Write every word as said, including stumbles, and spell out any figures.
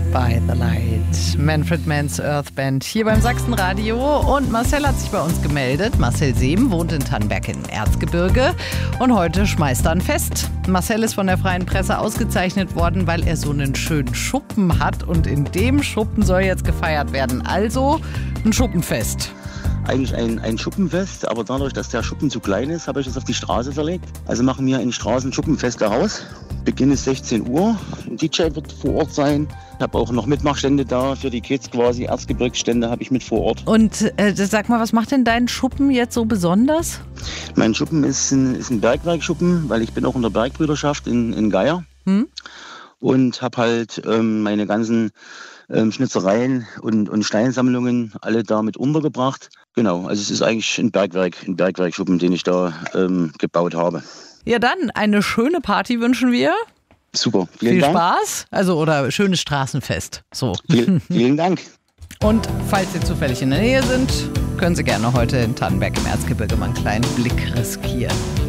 by the Light. Manfred Mann's Earth Band hier beim Sachsenradio. Und Marcel hat sich bei uns gemeldet. Marcel Sehm wohnt in Tannberg im Erzgebirge und heute schmeißt er ein Fest. Marcel ist von der Freien Presse ausgezeichnet worden, weil er so einen schönen Schuppen hat. Und in dem Schuppen soll jetzt gefeiert werden. Also ein Schuppenfest. Eigentlich ein, ein Schuppenfest, aber dadurch, dass der Schuppen zu klein ist, habe ich das auf die Straße verlegt. Also machen wir ein Straßenschuppenfest daraus. Beginn ist sechzehn Uhr. Ein D J wird vor Ort sein. Ich habe auch noch Mitmachstände da für die Kids quasi. Erzgebirgsstände habe ich mit vor Ort. Und äh, sag mal, was macht denn dein Schuppen jetzt so besonders? Mein Schuppen ist ein, ist ein Bergwerkschuppen, weil ich bin auch in der Bergbrüderschaft in, in Geier. Hm? Und habe halt ähm, meine ganzen ähm, Schnitzereien und, und Steinsammlungen alle damit untergebracht. Genau, also es ist eigentlich ein Bergwerk, ein Bergwerkschuppen, den ich da ähm, gebaut habe. Ja dann, eine schöne Party wünschen wir. Super, vielen Viel Dank. Spaß, also oder schönes Straßenfest. So. Viel, vielen Dank. Und falls Sie zufällig in der Nähe sind, können Sie gerne heute in Tannberg im Erzgebirge mal einen kleinen Blick riskieren.